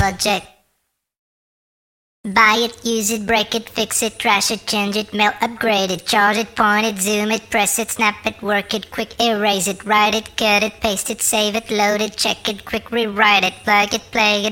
project. Buy it, use it, break it, fix it, trash it, change it, mail, upgrade it, charge it, point it, zoom it, press it, snap it, work it, quick erase it, write it, cut it, paste it, save it, load it, check it, quick rewrite it, plug it, play it.